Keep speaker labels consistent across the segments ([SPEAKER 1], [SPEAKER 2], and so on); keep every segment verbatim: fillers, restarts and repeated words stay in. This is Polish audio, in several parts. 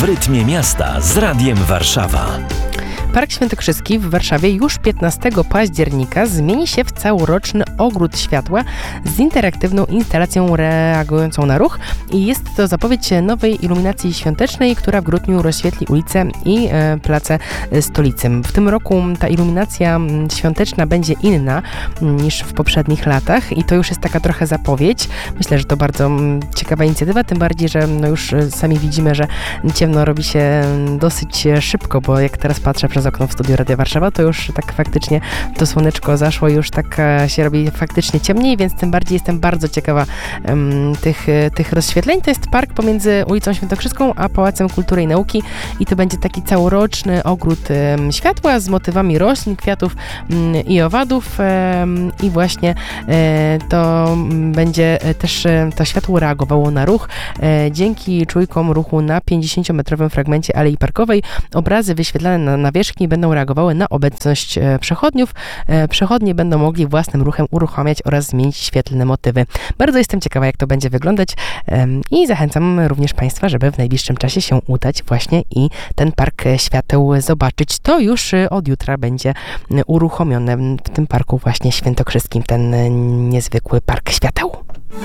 [SPEAKER 1] W rytmie miasta z Radiem Warszawa.
[SPEAKER 2] Park Świętokrzyski w Warszawie już piętnastego października zmieni się w całoroczny ogród światła z interaktywną instalacją reagującą na ruch i jest to zapowiedź nowej iluminacji świątecznej, która w grudniu rozświetli ulice i e, place stolicy. W tym roku ta iluminacja świąteczna będzie inna niż w poprzednich latach i to już jest taka trochę zapowiedź. Myślę, że to bardzo ciekawa inicjatywa, tym bardziej, że no już sami widzimy, że ciemno robi się dosyć szybko, bo jak teraz patrzę przez okno w studiu Radia Warszawa, to już tak faktycznie to słoneczko zaszło, już tak się robi faktycznie ciemniej, więc tym bardziej jestem bardzo ciekawa um, tych, tych rozświetleń. To jest park pomiędzy ulicą Świętokrzyską a Pałacem Kultury i Nauki i to będzie taki całoroczny ogród um, światła z motywami roślin, kwiatów um, i owadów um, i właśnie um, to będzie też um, to światło reagowało na ruch. Um, dzięki czujkom ruchu na pięćdziesięciometrowym fragmencie alei parkowej obrazy wyświetlane na nawierzchni będą reagowały na obecność e, przechodniów. E, przechodnie będą mogli własnym ruchem uruchamiać oraz zmienić świetlne motywy. Bardzo jestem ciekawa, jak to będzie wyglądać e, i zachęcam również Państwa, żeby w najbliższym czasie się udać właśnie i ten park świateł zobaczyć. To już e, od jutra będzie uruchomione w tym parku właśnie świętokrzyskim, ten e, niezwykły park świateł.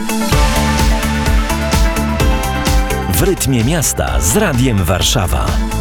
[SPEAKER 1] W rytmie miasta z Radiem Warszawa.